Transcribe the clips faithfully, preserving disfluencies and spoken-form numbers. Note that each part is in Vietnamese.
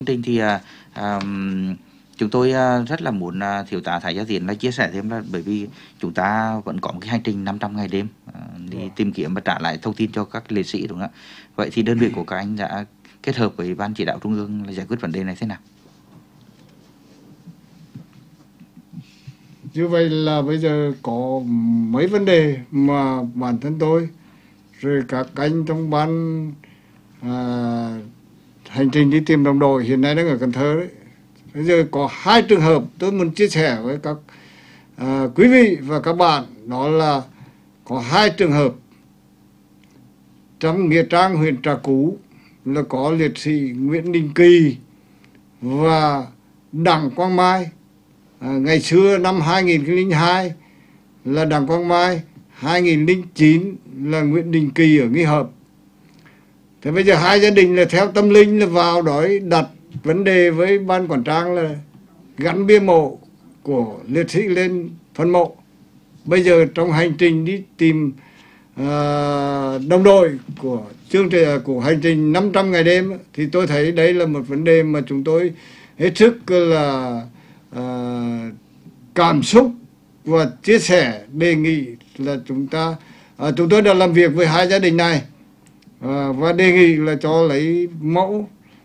trình thì à, à, chúng tôi à, rất là muốn à, thiếu tá Thái Gia Tiến là chia sẻ thêm, là bởi vì chúng ta vẫn có một cái hành trình năm trăm ngày đêm à, đi tìm kiếm và trả lại thông tin cho các liệt sĩ, đúng không ạ? Vậy thì đơn vị của các anh đã kết hợp với ban chỉ đạo trung ương là giải quyết vấn đề này thế nào? Như vậy là bây giờ có mấy vấn đề mà bản thân tôi rồi các anh trong ban à, hành trình đi tìm đồng đội hiện nay đang ở Cần Thơ đấy. Bây giờ có hai trường hợp tôi muốn chia sẻ với các à, quý vị và các bạn, đó là có hai trường hợp trong Nghĩa Trang huyện Trà Cú là có liệt sĩ Nguyễn Đình Kỳ và Đặng Quang Mai. À, ngày xưa năm hai nghìn không trăm lẻ hai là Đặng Quang Mai, hai nghìn không trăm lẻ chín là Nguyễn Đình Kỳ ở Nghi Hợp. Thế bây giờ hai gia đình là theo tâm linh là vào đó đặt vấn đề với ban quản trang là gắn bia mộ của liệt sĩ lên phần mộ. Bây giờ trong hành trình đi tìm uh, đồng đội của chương trình của hành trình năm trăm ngày đêm thì tôi thấy đấy là một vấn đề mà chúng tôi hết sức là uh, cảm xúc và chia sẻ, đề nghị là chúng ta uh, chúng tôi đã làm việc với hai gia đình này uh, và đề nghị là cho lấy mẫu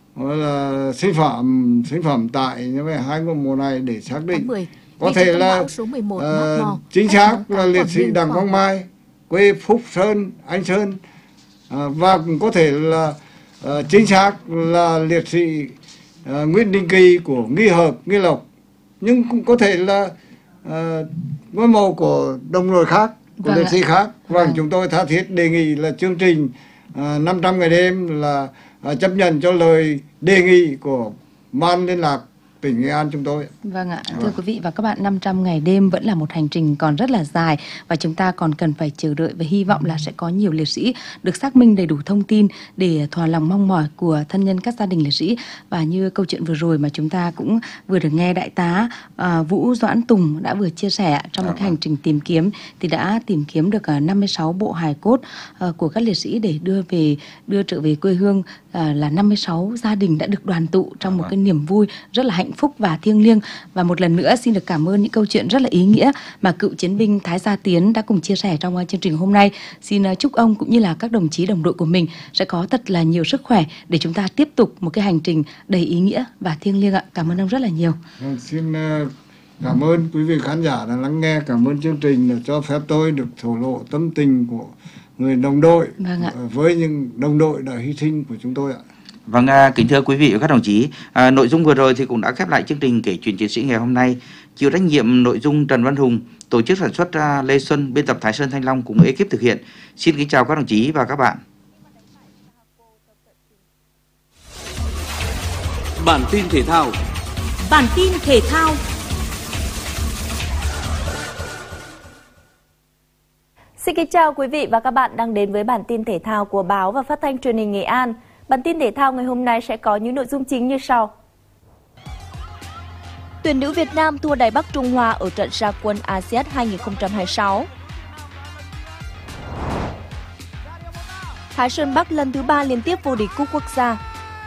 là sinh phẩm sinh phẩm tại những hai ngôi mộ này để xác định có thể là uh, chính xác là liệt sĩ Đặng Quang Mai quê Phúc Sơn, Anh Sơn, uh, và cũng có thể là uh, chính xác là liệt sĩ uh, Nguyễn Đình Kỳ của Nghi Hợp, Nghi Lộc, nhưng cũng có thể là uh, ngôi mộ của đồng đội khác, của vâng liệt sĩ khác. Và vâng. chúng tôi tha thiết đề nghị là chương trình uh, năm trăm ngày đêm là uh, chấp nhận cho lời đề nghị của ban liên lạc tỉnh Nghệ An chúng tôi. Vâng ạ, thưa quý vị và các bạn, năm trăm ngày đêm vẫn là một hành trình còn rất là dài và chúng ta còn cần phải chờ đợi và hy vọng là sẽ có nhiều liệt sĩ được xác minh đầy đủ thông tin để thỏa lòng mong mỏi của thân nhân các gia đình liệt sĩ. Và như câu chuyện vừa rồi mà chúng ta cũng vừa được nghe đại tá uh, Vũ Doãn Tùng đã vừa chia sẻ, trong một cái hành trình tìm kiếm thì đã tìm kiếm được uh, năm mươi sáu bộ hài cốt uh, của các liệt sĩ để đưa về đưa trở về quê hương, uh, là năm mươi sáu gia đình đã được đoàn tụ trong một cái niềm vui rất là hạnh phúc và thiêng liêng. Và một lần nữa xin được cảm ơn những câu chuyện rất là ý nghĩa mà cựu chiến binh Thái Gia Tiến đã cùng chia sẻ trong chương trình hôm nay. Xin chúc ông cũng như là các đồng chí đồng đội của mình sẽ có thật là nhiều sức khỏe để chúng ta tiếp tục một cái hành trình đầy ý nghĩa và thiêng liêng ạ. Cảm ơn ông rất là nhiều. Xin cảm ơn quý vị khán giả đã lắng nghe, cảm ơn chương trình đã cho phép tôi được thổ lộ tâm tình của người đồng đội vâng ạ. với những đồng đội đã hy sinh của chúng tôi ạ. Vâng, kính thưa quý vị và các đồng chí, à, nội dung vừa rồi thì cũng đã khép lại chương trình Kể Chuyện Chiến Sĩ ngày hôm nay. Chịu trách nhiệm nội dung Trần Văn Hùng, tổ chức sản xuất uh, Lê Xuân, biên tập Thái Sơn Thanh Long cùng ekip thực hiện. Xin kính chào các đồng chí và các bạn. Bản tin thể thao. Bản tin thể thao. Xin kính chào quý vị và các bạn đang đến với bản tin thể thao của Báo và Phát thanh Truyền hình Nghệ An. Bản tin thể thao ngày hôm nay sẽ có những nội dung chính như sau. Tuyển nữ Việt Nam thua Đài Bắc Trung Hoa ở trận ra quân a si át hai không hai sáu. Thái Sơn Bắc lần thứ ba liên tiếp vô địch cúp quốc gia.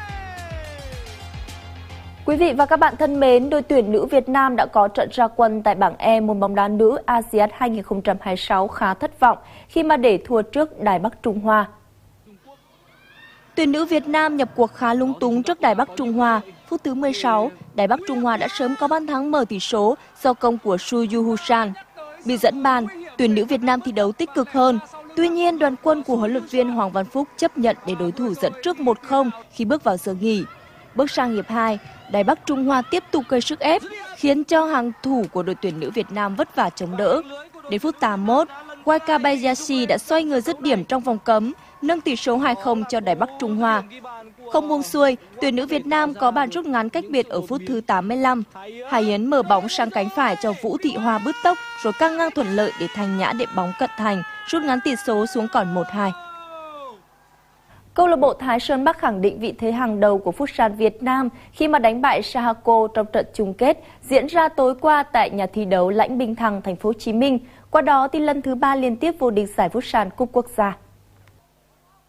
Quý vị và các bạn thân mến, đội tuyển nữ Việt Nam đã có trận ra quân tại bảng E môn bóng đá nữ a si át hai không hai sáu khá thất vọng khi mà để thua trước Đài Bắc Trung Hoa. Tuyển nữ Việt Nam nhập cuộc khá lung túng trước Đài Bắc Trung Hoa. Phút thứ mười sáu, Đài Bắc Trung Hoa đã sớm có bàn thắng mở tỷ số do công của Su Yu Husan. Bị dẫn bàn, tuyển nữ Việt Nam thi đấu tích cực hơn. Tuy nhiên, đoàn quân của huấn luyện viên Hoàng Văn Phúc chấp nhận để đối thủ dẫn trước một không khi bước vào giờ nghỉ. Bước sang hiệp hai, Đài Bắc Trung Hoa tiếp tục gây sức ép, khiến cho hàng thủ của đội tuyển nữ Việt Nam vất vả chống đỡ. Đến phút tám mươi mốt, Wakabayashi đã xoay người dứt điểm trong vòng cấm, nâng tỷ số hai không cho Đài Bắc Trung Hoa. Không buông xuôi, tuyển nữ Việt Nam có bàn rút ngắn cách biệt ở phút thứ tám mươi lăm. Hải Yến mở bóng sang cánh phải cho Vũ Thị Hoa bứt tốc rồi căng ngang thuận lợi để Thanh Nhã đệm bóng cận thành, rút ngắn tỷ số xuống còn một hai. Câu lạc bộ Thái Sơn Bắc khẳng định vị thế hàng đầu của Futsal Việt Nam khi mà đánh bại Sahako trong trận chung kết diễn ra tối qua tại nhà thi đấu Lãnh Bình Thăng, thành phố Hồ Chí Minh. Qua đó thì lần thứ ba liên tiếp vô địch giải Futsal Cúp Quốc gia.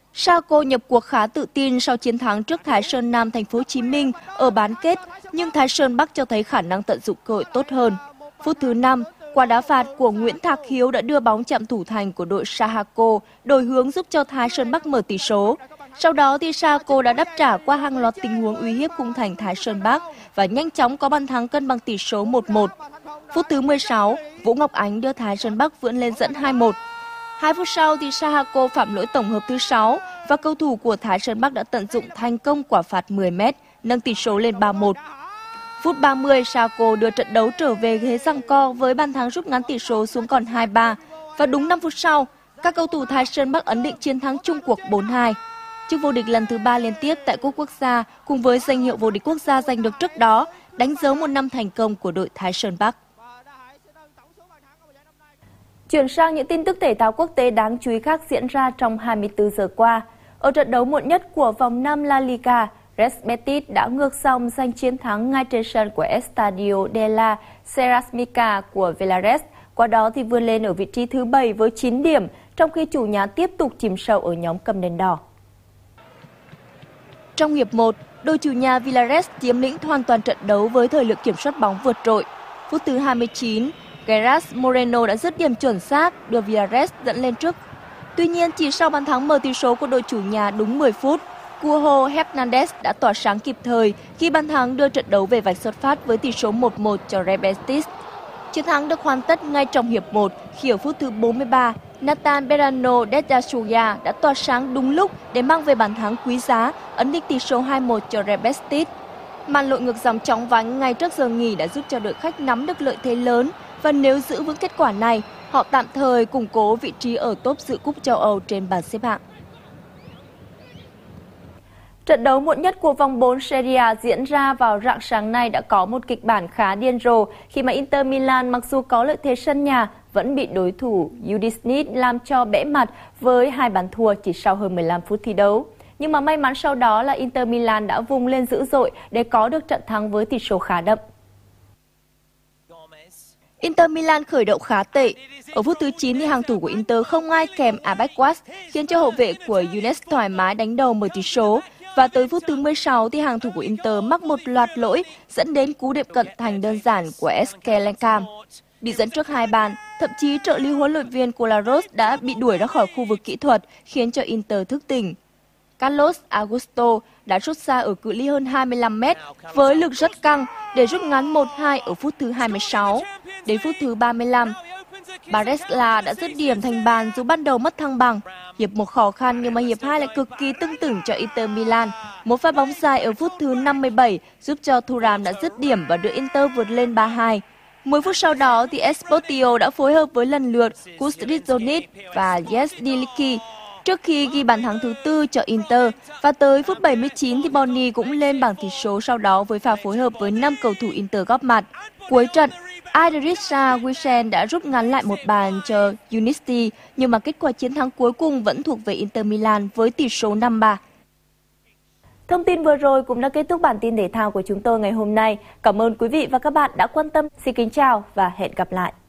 Saco nhập cuộc khá tự tin sau chiến thắng trước Thái Sơn Nam Thành phố Hồ Chí Minh ở bán kết, nhưng Thái Sơn Bắc cho thấy khả năng tận dụng cơ hội tốt hơn. Phút thứ năm, quả đá phạt của Nguyễn Thạc Hiếu đã đưa bóng chạm thủ thành của đội Saco đổi hướng giúp cho Thái Sơn Bắc mở tỷ số. Sau đó thì Saco đã đáp trả qua hàng loạt tình huống uy hiếp khung thành Thái Sơn Bắc và nhanh chóng có bàn thắng cân bằng tỷ số một một. Phút thứ mười sáu, Vũ Ngọc Ánh đưa Thái Sơn Bắc vươn lên dẫn hai một. Hai phút sau thì Saco phạm lỗi tổng hợp thứ sáu và cầu thủ của Thái Sơn Bắc đã tận dụng thành công quả phạt mười mét, nâng tỷ số lên ba một. Phút ba mươi, Saco đưa trận đấu trở về thế giằng co với bàn thắng rút ngắn tỷ số xuống còn hai ba. Và đúng năm phút sau, các cầu thủ Thái Sơn Bắc ấn định chiến thắng chung cuộc bốn hai. Chức vô địch lần thứ ba liên tiếp tại Cúp Quốc gia cùng với danh hiệu vô địch quốc gia giành được trước đó, đánh dấu một năm thành công của đội Thái Sơn Bắc. Chuyển sang những tin tức thể thao quốc tế đáng chú ý khác diễn ra trong hai mươi tư giờ qua. Ở trận đấu muộn nhất của vòng năm La Liga, Real Betis đã ngược dòng giành chiến thắng ngay trên sân của Estadio de la Ceramica của Villarreal. Qua đó thì vươn lên ở vị trí thứ bảy với chín điểm, trong khi chủ nhà tiếp tục chìm sâu ở nhóm cầm đèn đỏ. Trong hiệp một, đội chủ nhà Villarreal chiếm lĩnh hoàn toàn trận đấu với thời lượng kiểm soát bóng vượt trội. Phút thứ hai mươi chín, Gerard Moreno đã dứt điểm chuẩn xác đưa Villarreal dẫn lên trước. Tuy nhiên, chỉ sau bàn thắng mở tỷ số của đội chủ nhà đúng mười phút, Cujo Hernandez đã tỏa sáng kịp thời khi bàn thắng đưa trận đấu về vạch xuất phát với tỷ số một một cho Real Betis. Chiến thắng được hoàn tất ngay trong hiệp một khi ở phút thứ bốn mươi ba, Nathan Berrano de la Suya đã tỏa sáng đúng lúc để mang về bàn thắng quý giá, ấn định tỷ số hai một cho Real Betis. Màn lội ngược dòng chóng vánh ngay trước giờ nghỉ đã giúp cho đội khách nắm được lợi thế lớn, và nếu giữ vững kết quả này, họ tạm thời củng cố vị trí ở top dự cúp châu Âu trên bảng xếp hạng. Trận đấu muộn nhất của vòng bốn Serie A diễn ra vào rạng sáng nay đã có một kịch bản khá điên rồ khi mà Inter Milan mặc dù có lợi thế sân nhà vẫn bị đối thủ Udinese làm cho bẽ mặt với hai bàn thua chỉ sau hơn mười lăm phút thi đấu. Nhưng mà may mắn sau đó là Inter Milan đã vùng lên dữ dội để có được trận thắng với tỷ số khá đậm. Inter Milan khởi động khá tệ. Ở phút thứ chín thì hàng thủ của Inter không ai kèm Abeckwas khiến cho hậu vệ của Udinese thoải mái đánh đầu mở tỷ số. Và tới phút thứ mười sáu thì hàng thủ của Inter mắc một loạt lỗi dẫn đến cú đệm cận thành đơn giản của Eskelenkamp. Bị dẫn trước hai bàn, thậm chí trợ lý huấn luyện viên Kolarov đã bị đuổi ra khỏi khu vực kỹ thuật khiến cho Inter thức tỉnh. Carlos Augusto đã rút xa ở cự ly hơn hai mươi lăm mét với lực rất căng để rút ngắn một hai ở phút thứ hai mươi sáu. Đến phút thứ ba mươi lăm, Barella đã dứt điểm thành bàn dù ban đầu mất thăng bằng. Hiệp một khó khăn nhưng mà hiệp hai lại cực kỳ tưng tửng cho Inter Milan. Một pha bóng dài ở phút thứ năm mươi bảy giúp cho Thuram đã dứt điểm và đưa Inter vượt lên ba hai. mười phút sau đó thì Espotio đã phối hợp với lần lượt Kusturica và Yezdiliki trước khi ghi bàn thắng thứ tư cho Inter. Và tới phút bảy mươi chín thì Boni cũng lên bảng tỷ số sau đó với pha phối hợp với năm cầu thủ Inter góp mặt. Cuối trận, Idrissa Gueye đã rút ngắn lại một bàn cho Udinese, nhưng mà kết quả chiến thắng cuối cùng vẫn thuộc về Inter Milan với tỷ số năm ba. Thông tin vừa rồi cũng đã kết thúc bản tin thể thao của chúng tôi ngày hôm nay. Cảm ơn quý vị và các bạn đã quan tâm. Xin kính chào và hẹn gặp lại.